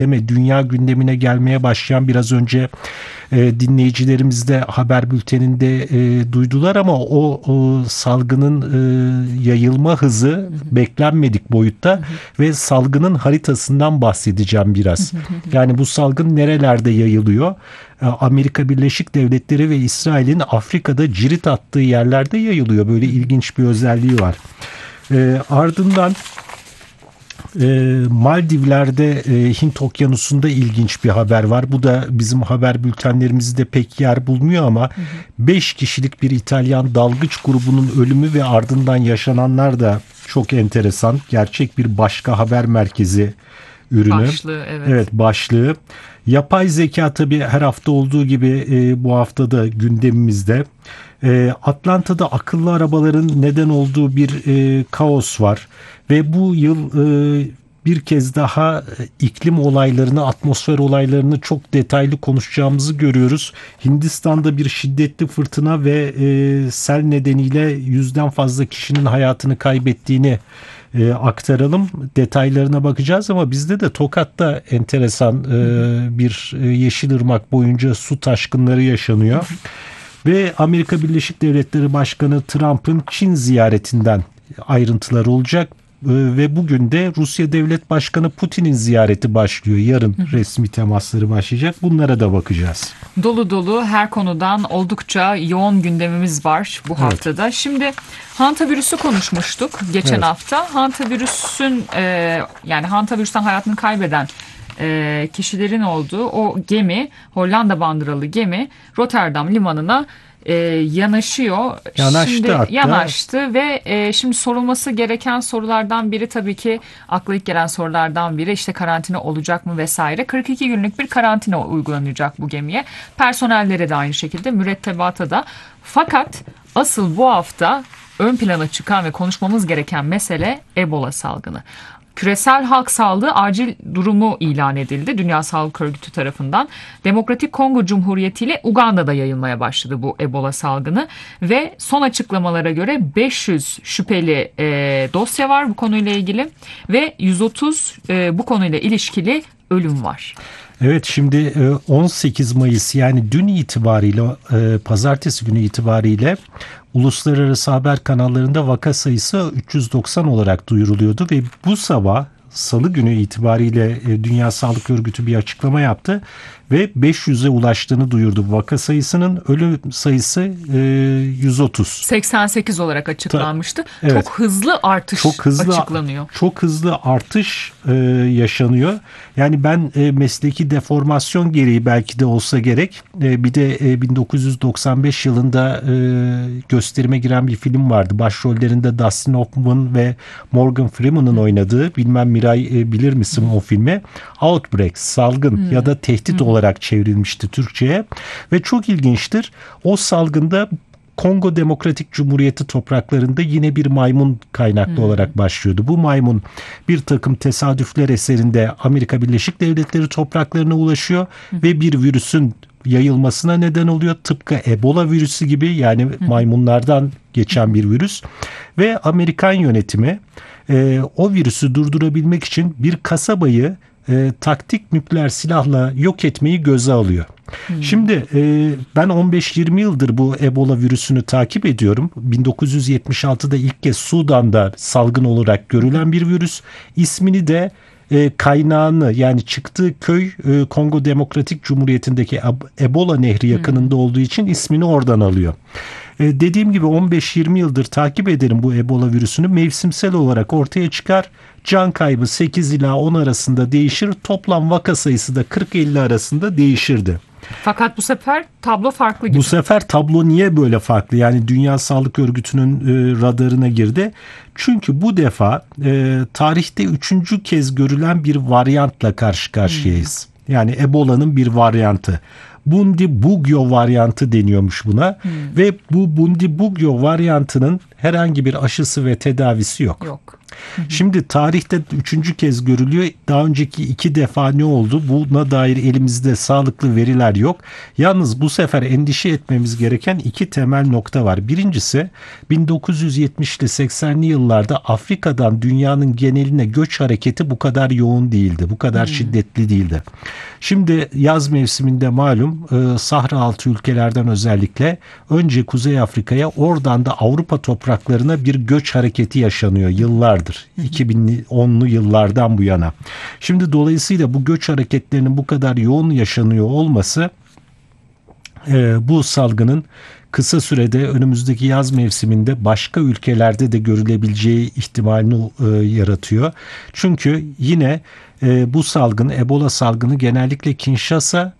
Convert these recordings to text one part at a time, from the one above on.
dünya gündemine gelmeye başlayan, biraz önce dinleyicilerimiz de haber bülteninde duydular ama o salgının yayılma hızı beklenmedik boyutta ve salgının haritasından bahsedeceğim biraz. Yani bu salgın nerelerde yayılıyor? Amerika Birleşik Devletleri ve İsrail'in Afrika'da cirit attığı yerlerde yayılıyor. Böyle ilginç bir özelliği var. Ardından Maldivler'de Hint Okyanusu'nda ilginç bir haber var. Bu da bizim haber bültenlerimizde pek yer bulmuyor ama 5 kişilik bir İtalyan dalgıç grubunun ölümü ve ardından yaşananlar da çok enteresan. Gerçek bir başka haber merkezi ürünü. Başlığı, evet. Evet, başlığı. Yapay zeka tabii her hafta olduğu gibi bu hafta da gündemimizde. Atlanta'da akıllı arabaların neden olduğu bir kaos var ve bu yıl bir kez daha iklim olaylarını, atmosfer olaylarını çok detaylı konuşacağımızı görüyoruz. Hindistan'da bir şiddetli fırtına ve sel nedeniyle 100'den fazla kişinin hayatını kaybettiğini aktaralım. Detaylarına bakacağız ama bizde de Tokat'ta enteresan bir Yeşilırmak boyunca su taşkınları yaşanıyor. Ve Amerika Birleşik Devletleri Başkanı Trump'ın Çin ziyaretinden ayrıntılar olacak. Ve bugün de Rusya Devlet Başkanı Putin'in ziyareti başlıyor. Yarın resmi temasları başlayacak. Bunlara da bakacağız. Dolu dolu her konudan oldukça yoğun gündemimiz var bu haftada. Şimdi hantavirüsü konuşmuştuk geçen hafta. Hantavirüsün yani hantavirüsten hayatını kaybeden kişilerin olduğu o gemi, Hollanda bandıralı gemi Rotterdam limanına yanaştı ve şimdi sorulması gereken sorulardan biri, tabii ki akla ilk gelen sorulardan biri, işte karantina olacak mı vesaire. 42 günlük bir karantina uygulanacak bu gemiye. Personellere de aynı şekilde, mürettebata da. Fakat asıl bu hafta ön plana çıkan ve konuşmamız gereken mesele Ebola salgını. Küresel halk sağlığı acil durumu ilan edildi Dünya Sağlık Örgütü tarafından. Demokratik Kongo Cumhuriyeti ile Uganda'da yayılmaya başladı bu Ebola salgını ve son açıklamalara göre 500 şüpheli dosya var bu konuyla ilgili ve 130 bu konuyla ilişkili ölüm var. Evet, şimdi 18 Mayıs yani dün itibariyle, pazartesi günü itibariyle uluslararası haber kanallarında vaka sayısı 390 olarak duyuruluyordu ve bu sabah Salı günü itibariyle Dünya Sağlık Örgütü bir açıklama yaptı ve 500'e ulaştığını duyurdu. Vaka sayısının, ölüm sayısı 130. 88 olarak açıklanmıştı. Evet. Çok hızlı artış açıklanıyor. Çok hızlı artış yaşanıyor. Yani ben mesleki deformasyon gereği belki de olsa gerek. Bir de 1995 yılında gösterime giren bir film vardı. Başrollerinde Dustin Hoffman ve Morgan Freeman'ın oynadığı. Bilmem Miray bilir misin o filmi? Outbreak, salgın ya da tehdit olarak çevrilmişti Türkçe'ye. Ve çok ilginçtir. O salgında Kongo Demokratik Cumhuriyeti topraklarında yine bir maymun kaynaklı olarak başlıyordu. Bu maymun bir takım tesadüfler eserinde Amerika Birleşik Devletleri topraklarına ulaşıyor ve bir virüsün yayılmasına neden oluyor. Tıpkı Ebola virüsü gibi, yani maymunlardan geçen bir virüs ve Amerikan yönetimi o virüsü durdurabilmek için bir kasabayı taktik nükleer silahla yok etmeyi göze alıyor. Şimdi ben 15-20 yıldır bu Ebola virüsünü takip ediyorum. 1976'da ilk kez Sudan'da salgın olarak görülen bir virüs. İsmini de kaynağını, yani çıktığı köy Kongo Demokratik Cumhuriyeti'ndeki Ebola Nehri yakınında olduğu için ismini oradan alıyor. Dediğim gibi 15-20 yıldır takip ederim bu Ebola virüsünü. Mevsimsel olarak ortaya çıkar. Can kaybı 8 ila 10 arasında değişir. Toplam vaka sayısı da 40-50 arasında değişirdi. Fakat bu sefer tablo farklı gibi. Bu sefer tablo niye böyle farklı? Yani Dünya Sağlık Örgütü'nün radarına girdi. Çünkü bu defa tarihte 3. kez görülen bir varyantla karşı karşıyayız. Yani Ebola'nın bir varyantı. Bundibugyo varyantı deniyormuş buna. Ve bu Bundibugyo varyantının herhangi bir aşısı ve tedavisi yok. Şimdi tarihte 3. kez görülüyor. Daha önceki 2 defa ne oldu? Buna dair elimizde sağlıklı veriler yok. Yalnız bu sefer endişe etmemiz gereken 2 temel nokta var. Birincisi 1970'li 80'li yıllarda Afrika'dan dünyanın geneline göç hareketi bu kadar yoğun değildi. Bu kadar şiddetli değildi. Şimdi yaz mevsiminde malum Sahra altı ülkelerden özellikle önce Kuzey Afrika'ya, oradan da Avrupa topraklarına bir göç hareketi yaşanıyor yıllardır. 2010'lu yıllardan bu yana. Şimdi dolayısıyla bu göç hareketlerinin bu kadar yoğun yaşanıyor olması bu salgının kısa sürede önümüzdeki yaz mevsiminde başka ülkelerde de görülebileceği ihtimalini yaratıyor. Çünkü yine bu salgın, Ebola salgını genellikle Kinshasa,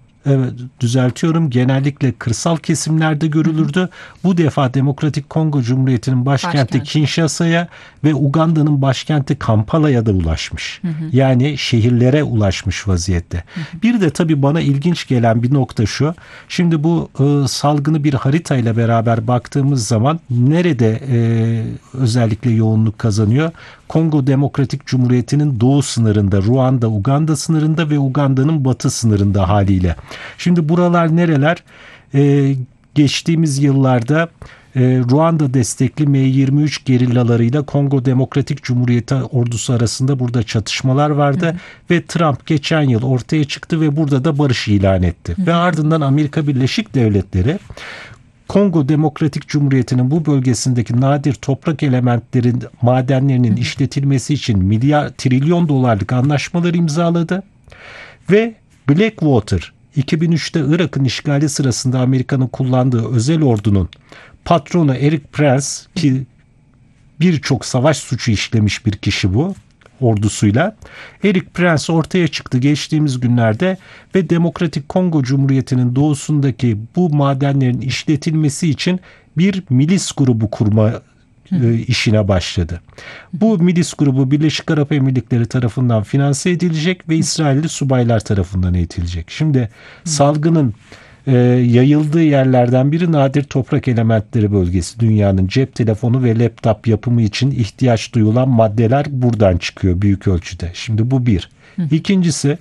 genellikle kırsal kesimlerde görülürdü. Bu defa Demokratik Kongo Cumhuriyeti'nin başkenti Kinshasa'ya ve Uganda'nın başkenti Kampala'ya da ulaşmış. Yani şehirlere ulaşmış vaziyette. Bir de tabii bana ilginç gelen bir nokta şu. Şimdi bu salgını bir haritayla beraber baktığımız zaman nerede özellikle yoğunluk kazanıyor? Kongo Demokratik Cumhuriyeti'nin doğu sınırında, Ruanda, Uganda sınırında ve Uganda'nın batı sınırında haliyle. Şimdi buralar nereler? Geçtiğimiz yıllarda Ruanda destekli M23 gerillalarıyla Kongo Demokratik Cumhuriyeti ordusu arasında burada çatışmalar vardı. Ve Trump geçen yıl ortaya çıktı ve burada da barış ilan etti. Ve ardından Amerika Birleşik Devletleri Kongo Demokratik Cumhuriyeti'nin bu bölgesindeki nadir toprak elementlerin madenlerinin işletilmesi için trilyon dolarlık anlaşmalar imzaladı. Ve Blackwater 2003'te Irak'ın işgali sırasında Amerika'nın kullandığı özel ordunun patronu Eric Prince, ki birçok savaş suçu işlemiş bir kişi bu ordusuyla. Eric Prince ortaya çıktı geçtiğimiz günlerde ve Demokratik Kongo Cumhuriyeti'nin doğusundaki bu madenlerin işletilmesi için bir milis grubu kurma işine başladı. Bu milis grubu Birleşik Arap Emirlikleri tarafından finanse edilecek ve İsrailli subaylar tarafından eğitilecek. Şimdi salgının yayıldığı yerlerden biri nadir toprak elementleri bölgesi. Dünyanın cep telefonu ve laptop yapımı için ihtiyaç duyulan maddeler buradan çıkıyor büyük ölçüde. Şimdi bu bir. İkincisi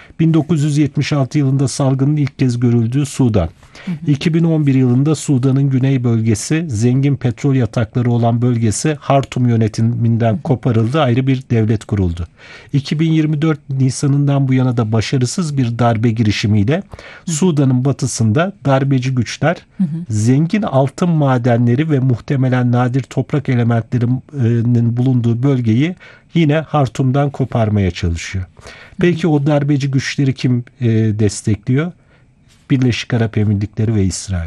1976 yılında salgının ilk kez görüldüğü Sudan. 2011 yılında Sudan'ın güney bölgesi, zengin petrol yatakları olan bölgesi Hartum yönetiminden koparıldı, ayrı bir devlet kuruldu. 2024 Nisan'ından bu yana da başarısız bir darbe girişimiyle Sudan'ın batısında darbeci güçler zengin altın madenleri ve muhtemelen nadir toprak elementlerinin bulunduğu bölgeyi yine Hartum'dan koparmaya çalışıyor. Peki o darbeci güçleri kim destekliyor? Birleşik Arap Emirlikleri ve İsrail.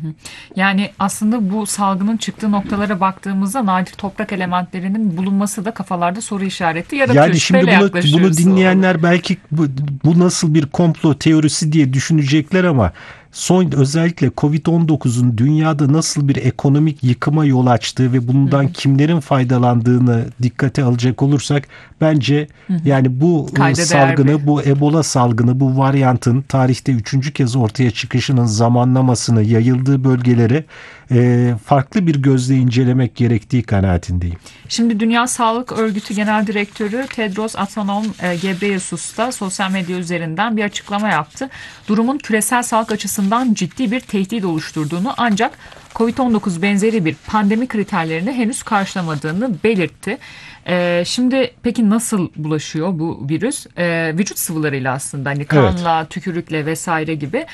Yani aslında bu salgının çıktığı noktalara baktığımızda nadir toprak elementlerinin bulunması da kafalarda soru işareti yaratıyor. Yani şimdi bunu dinleyenler belki bu nasıl bir komplo teorisi diye düşünecekler ama özellikle Covid-19'un dünyada nasıl bir ekonomik yıkıma yol açtığı ve bundan kimlerin faydalandığını dikkate alacak olursak bence yani bu salgını, bu Ebola salgını, bu varyantın tarihte 3. kez ortaya çıkışının zamanlamasını, yayıldığı bölgeleri farklı bir gözle incelemek gerektiği kanaatindeyim. Şimdi Dünya Sağlık Örgütü Genel Direktörü Tedros Adhanom Ghebreyesus da sosyal medya üzerinden bir açıklama yaptı. Durumun küresel sağlık açısından ciddi bir tehdit oluşturduğunu, ancak Covid-19 benzeri bir pandemi kriterlerini henüz karşılamadığını belirtti. Şimdi peki nasıl bulaşıyor bu virüs? Vücut sıvılarıyla aslında, hani kanla, tükürükle vesaire gibi.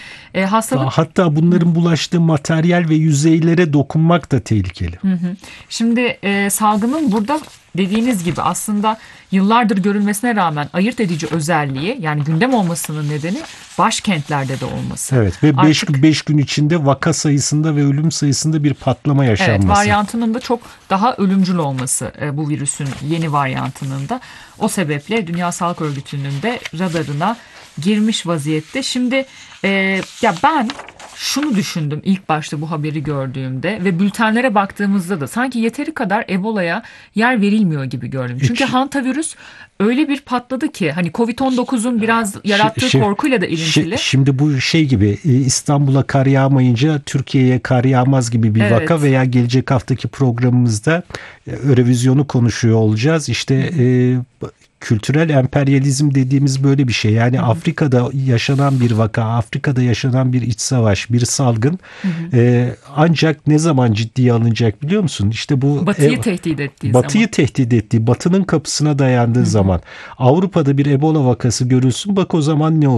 Hatta bunların bulaştığı materyal ve yüzeylere dokunmak da tehlikeli. Şimdi salgının burada dediğiniz gibi aslında yıllardır görülmesine rağmen ayırt edici özelliği, yani gündem olmasının nedeni başkentlerde de olması. Evet ve 5 gün içinde vaka sayısında ve ölüm sayısında bir patlama yaşanması. Evet, varyantının da çok daha ölümcül olması, bu virüsün yeni varyantının da. O sebeple Dünya Sağlık Örgütü'nün de radarına girmiş vaziyette. Şimdi ya ben şunu düşündüm ilk başta bu haberi gördüğümde ve bültenlere baktığımızda da sanki yeteri kadar Ebola'ya yer verilmiyor gibi gördüm. Çünkü hantavirüs öyle bir patladı ki hani Covid-19'un biraz yarattığı korkuyla da ilintili. Şimdi bu şey gibi İstanbul'a kar yağmayınca Türkiye'ye kar yağmaz gibi bir vaka veya gelecek haftaki programımızda Eurovizyonu konuşuyor olacağız. İşte kültürel emperyalizm dediğimiz böyle bir şey. Yani Afrika'da yaşanan bir vaka, Afrika'da yaşanan bir iç savaş, bir salgın ancak ne zaman ciddiye alınacak biliyor musun? İşte bu Batı'yı tehdit ettiği zaman. Batı'yı tehdit ettiği, Batı'nın kapısına dayandığı zaman. Avrupa'da bir Ebola vakası görülsün. Bak o zaman ne olur?